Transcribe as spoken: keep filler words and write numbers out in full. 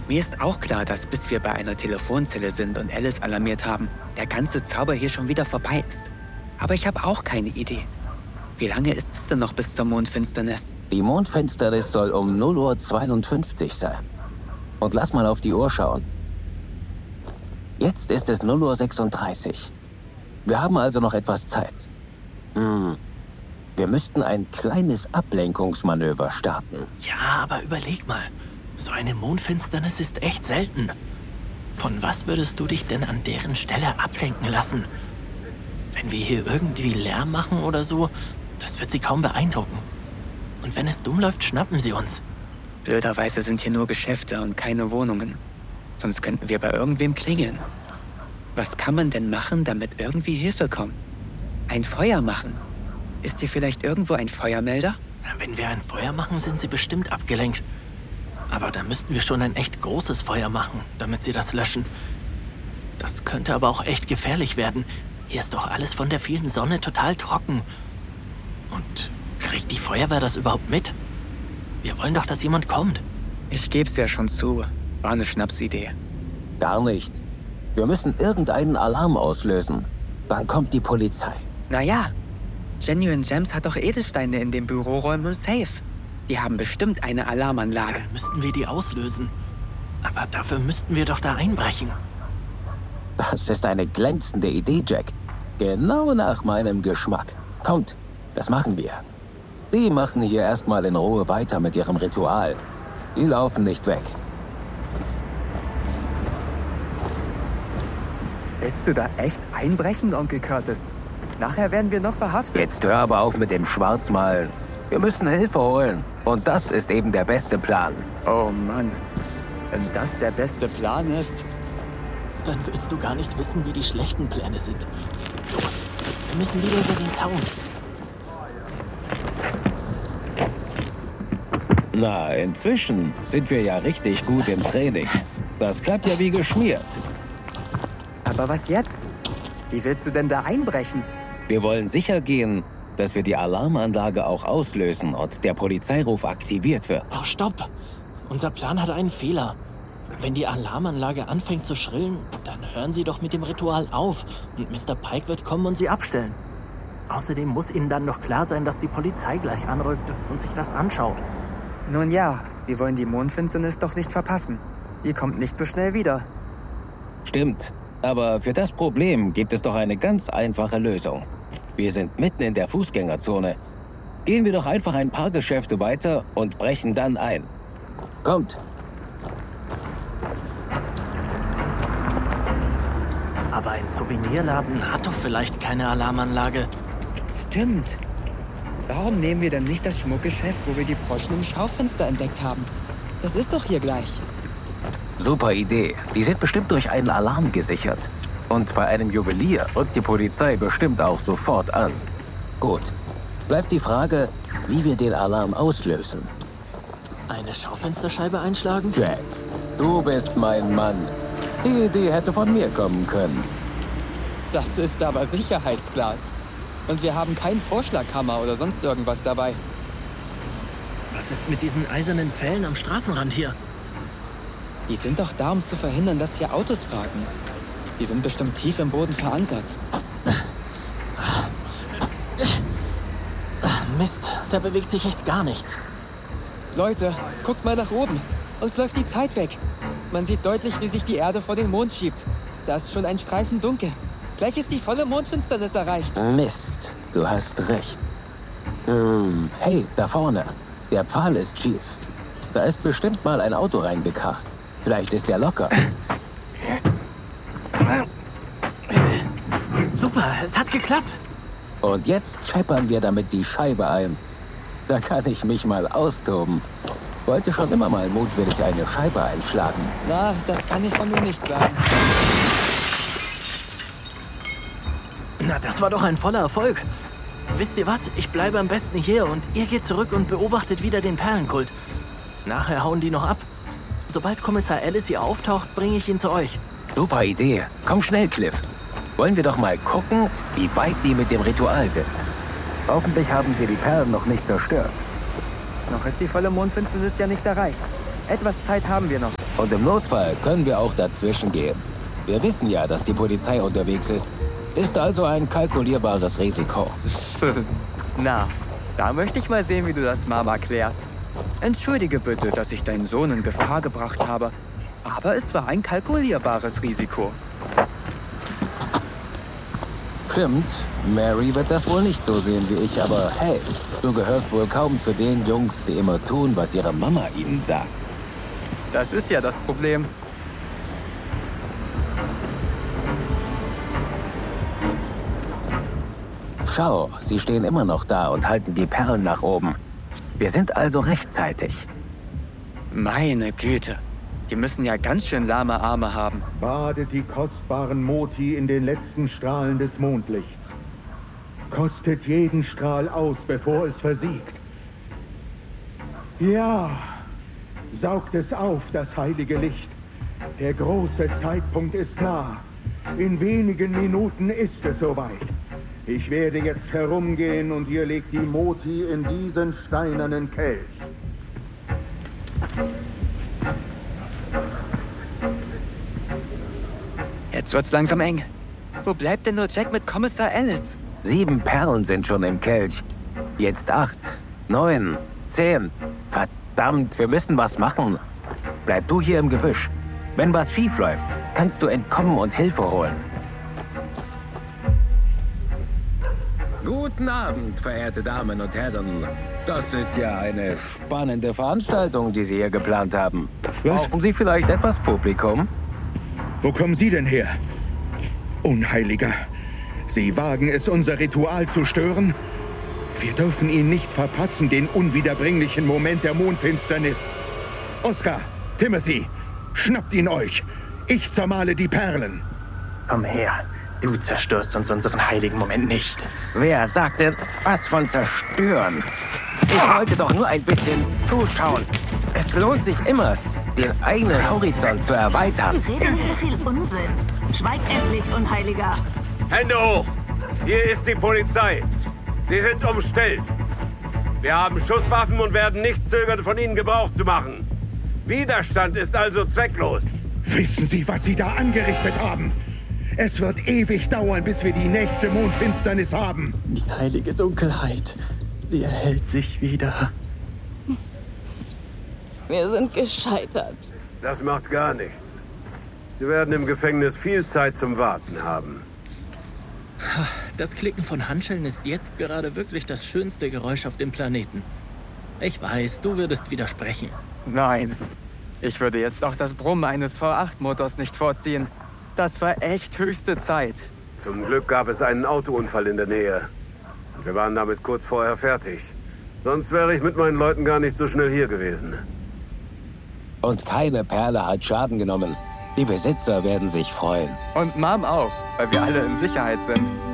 Mir ist auch klar, dass bis wir bei einer Telefonzelle sind und Alice alarmiert haben, der ganze Zauber hier schon wieder vorbei ist. Aber ich habe auch keine Idee. Wie lange ist es denn noch bis zur Mondfinsternis? Die Mondfinsternis soll um null Uhr zweiundfünfzig sein. Und lass mal auf die Uhr schauen. Jetzt ist es null Uhr sechsunddreißig. Wir haben also noch etwas Zeit. Hm. Wir müssten ein kleines Ablenkungsmanöver starten. Ja, aber überleg mal. So eine Mondfinsternis ist echt selten. Von was würdest du dich denn an deren Stelle ablenken lassen? Wenn wir hier irgendwie Lärm machen oder so, das wird sie kaum beeindrucken. Und wenn es dumm läuft, schnappen sie uns. Blöderweise sind hier nur Geschäfte und keine Wohnungen. Sonst könnten wir bei irgendwem klingeln. Was kann man denn machen, damit irgendwie Hilfe kommt? Ein Feuer machen? Ist hier vielleicht irgendwo ein Feuermelder? Wenn wir ein Feuer machen, sind sie bestimmt abgelenkt. Aber da müssten wir schon ein echt großes Feuer machen, damit sie das löschen. Das könnte aber auch echt gefährlich werden. Hier ist doch alles von der vielen Sonne total trocken. Und kriegt die Feuerwehr das überhaupt mit? Wir wollen doch, dass jemand kommt. Ich geb's ja schon zu. War eine Schnapsidee. Gar nicht. Wir müssen irgendeinen Alarm auslösen. Dann kommt die Polizei. Naja, Genuine Gems hat doch Edelsteine in den Büroräumen und Safe. Die haben bestimmt eine Alarmanlage. Dann müssten wir die auslösen. Aber dafür müssten wir doch da einbrechen. Das ist eine glänzende Idee, Jack. Genau nach meinem Geschmack. Kommt, das machen wir. Die machen hier erstmal in Ruhe weiter mit ihrem Ritual. Die laufen nicht weg. Willst du da echt einbrechen, Onkel Curtis? Nachher werden wir noch verhaftet. Jetzt hör aber auf mit dem Schwarzmalen. Wir müssen Hilfe holen. Und das ist eben der beste Plan. Oh Mann. Wenn das der beste Plan ist... Dann willst du gar nicht wissen, wie die schlechten Pläne sind. Los, wir müssen wieder über den Zaun. Na, inzwischen sind wir ja richtig gut im Training. Das klappt ja wie geschmiert. Aber was jetzt? Wie willst du denn da einbrechen? Wir wollen sicher gehen, dass wir die Alarmanlage auch auslösen und der Polizeiruf aktiviert wird. Oh, stopp! Unser Plan hat einen Fehler. Wenn die Alarmanlage anfängt zu schrillen, dann hören sie doch mit dem Ritual auf und Mister Pike wird kommen und sie abstellen. Außerdem muss ihnen dann doch klar sein, dass die Polizei gleich anrückt und sich das anschaut. Nun ja, sie wollen die Mondfinsternis doch nicht verpassen. Die kommt nicht so schnell wieder. Stimmt, aber für das Problem gibt es doch eine ganz einfache Lösung. Wir sind mitten in der Fußgängerzone. Gehen wir doch einfach ein paar Geschäfte weiter und brechen dann ein. Kommt! Aber ein Souvenirladen hat doch vielleicht keine Alarmanlage. Stimmt. Warum nehmen wir denn nicht das Schmuckgeschäft, wo wir die Broschen im Schaufenster entdeckt haben? Das ist doch hier gleich. Super Idee. Die sind bestimmt durch einen Alarm gesichert. Und bei einem Juwelier rückt die Polizei bestimmt auch sofort an. Gut. Bleibt die Frage, wie wir den Alarm auslösen. Eine Schaufensterscheibe einschlagen? Jack, du bist mein Mann. Die Idee hätte von mir kommen können. Das ist aber Sicherheitsglas. Und wir haben keinen Vorschlaghammer oder sonst irgendwas dabei. Was ist mit diesen eisernen Pfählen am Straßenrand hier? Die sind doch da, um zu verhindern, dass hier Autos parken. Die sind bestimmt tief im Boden verankert. Mist, da bewegt sich echt gar nichts. Leute, guckt mal nach oben. Uns läuft die Zeit weg. Man sieht deutlich, wie sich die Erde vor den Mond schiebt. Da ist schon ein Streifen dunkel. Gleich ist die volle Mondfinsternis erreicht. Mist, du hast recht. Hm, hey, da vorne. Der Pfahl ist schief. Da ist bestimmt mal ein Auto reingekracht. Vielleicht ist der locker. Super, es hat geklappt. Und jetzt scheppern wir damit die Scheibe ein. Da kann ich mich mal austoben. Wollte schon immer mal mutwillig eine Scheibe einschlagen. Na, das kann ich von mir nicht sagen. Na, das war doch ein voller Erfolg. Wisst ihr was? Ich bleibe am besten hier und ihr geht zurück und beobachtet wieder den Perlenkult. Nachher hauen die noch ab. Sobald Kommissar Alice hier auftaucht, bringe ich ihn zu euch. Super Idee. Komm schnell, Cliff. Wollen wir doch mal gucken, wie weit die mit dem Ritual sind. Hoffentlich haben sie die Perlen noch nicht zerstört. Noch ist die volle Mondfinsternis ja nicht erreicht. Etwas Zeit haben wir noch. Und im Notfall können wir auch dazwischen gehen. Wir wissen ja, dass die Polizei unterwegs ist. Ist also ein kalkulierbares Risiko. Na, da möchte ich mal sehen, wie du das Mama klärst. Entschuldige bitte, dass ich deinen Sohn in Gefahr gebracht habe. Aber es war ein kalkulierbares Risiko. Stimmt, Mary wird das wohl nicht so sehen wie ich, aber hey, du gehörst wohl kaum zu den Jungs, die immer tun, was ihre Mama ihnen sagt. Das ist ja das Problem. Schau, sie stehen immer noch da und halten die Perlen nach oben. Wir sind also rechtzeitig. Meine Güte, die müssen ja ganz schön lahme Arme haben. Badet die kostbaren Moti in den letzten Strahlen des Mondlichts. Kostet jeden Strahl aus, bevor es versiegt. Ja, saugt es auf, das heilige Licht. Der große Zeitpunkt ist nah. In wenigen Minuten ist es soweit. Ich werde jetzt herumgehen und ihr legt die Moti in diesen steinernen Kelch. Jetzt wird's langsam eng. Wo bleibt denn nur Jack mit Kommissar Ellis? Sieben Perlen sind schon im Kelch. Jetzt acht, neun, zehn. Verdammt, wir müssen was machen. Bleib du hier im Gebüsch. Wenn was schief läuft, kannst du entkommen und Hilfe holen. Guten Abend, verehrte Damen und Herren. Das ist ja eine spannende Veranstaltung, die Sie hier geplant haben. Was? Brauchen Sie vielleicht etwas Publikum? Wo kommen Sie denn her? Unheiliger, Sie wagen es, unser Ritual zu stören? Wir dürfen ihn nicht verpassen, den unwiederbringlichen Moment der Mondfinsternis. Oscar, Timothy, schnappt ihn euch. Ich zermale die Perlen. Komm her. Du zerstörst uns unseren heiligen Moment nicht. Wer sagt denn was von zerstören? Ich wollte doch nur ein bisschen zuschauen. Es lohnt sich immer, den eigenen Horizont zu erweitern. Rede nicht so viel Unsinn. Schweig endlich, Unheiliger. Hände hoch! Hier ist die Polizei. Sie sind umstellt. Wir haben Schusswaffen und werden nicht zögern, von ihnen Gebrauch zu machen. Widerstand ist also zwecklos. Wissen Sie, was Sie da angerichtet haben? Es wird ewig dauern, bis wir die nächste Mondfinsternis haben. Die heilige Dunkelheit, sie erhält sich wieder. Wir sind gescheitert. Das macht gar nichts. Sie werden im Gefängnis viel Zeit zum Warten haben. Das Klicken von Handschellen ist jetzt gerade wirklich das schönste Geräusch auf dem Planeten. Ich weiß, du würdest widersprechen. Nein, ich würde jetzt auch das Brummen eines V acht Motors nicht vorziehen. Das war echt höchste Zeit. Zum Glück gab es einen Autounfall in der Nähe. Und wir waren damit kurz vorher fertig. Sonst wäre ich mit meinen Leuten gar nicht so schnell hier gewesen. Und keine Perle hat Schaden genommen. Die Besitzer werden sich freuen. Und Mom auch, weil wir alle in Sicherheit sind.